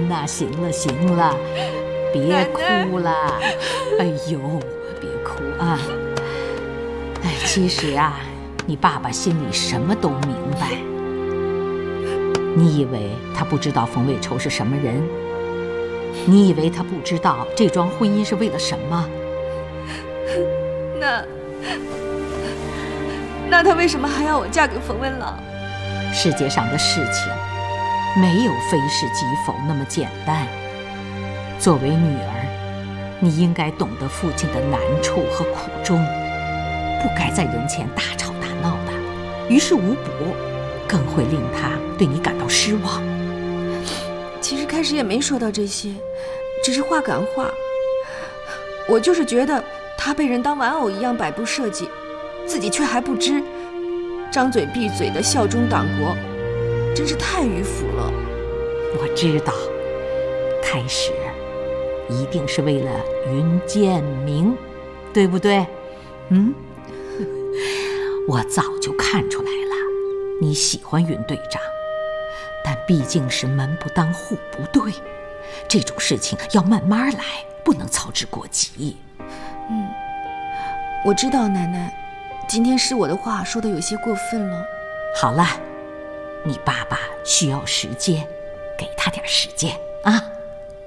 呐，行了行了，别哭了。哎呦，别哭啊！哎，其实啊，你爸爸心里什么都明白。你以为他不知道冯卫愁是什么人？你以为他不知道这桩婚姻是为了什么？ 那他为什么还要我嫁给冯文朗？ 世界上的事情没有非是即否那么简单。作为女儿，你应该懂得父亲的难处和苦衷，不该在人前大吵大闹的，于事无补，更会令他对你感到失望。 其实开始也没说到这些，只是话赶话。我就是觉得他被人当玩偶一样摆布设计，自己却还不知，张嘴闭嘴的效忠党国，真是太迂腐了。 我知道，开始一定是为了云建明，对不对？我早就看出来了，你喜欢云队长，但毕竟是门不当户不对，这种事情要慢慢来，不能操之过急。 我知道奶奶，今天是我的话说得有些过分了。 好了，你爸爸需要时间，给他点时间啊。